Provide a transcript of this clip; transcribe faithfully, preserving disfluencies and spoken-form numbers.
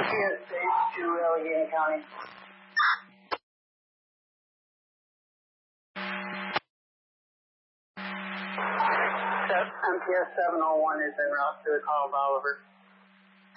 Yes, to Allegheny County. M T S seven oh one is en route to the call of Oliver.